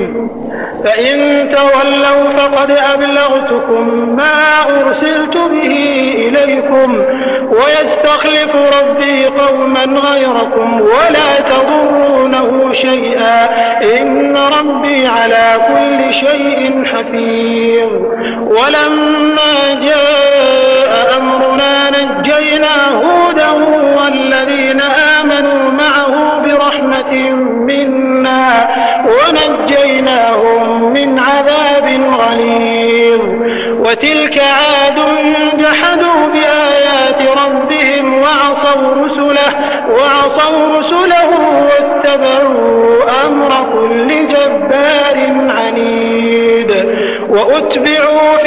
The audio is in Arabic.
فإن تولوا فقد أبلغتكم ما أرسلت به إليكم ويستخلف ربي قوما غيركم ولا تضرونه شيئا إن ربي على كل شيء حفيظ. ولما جاء أمرنا نجينا هودا والذين آمنوا معه برحمة منا ونجيناهم من عذاب غليظ. وتلك عاد جحدوا بآيات ربهم وعصوا رسله واتبعوا أمر كل جبار عنيد. وأتبعوا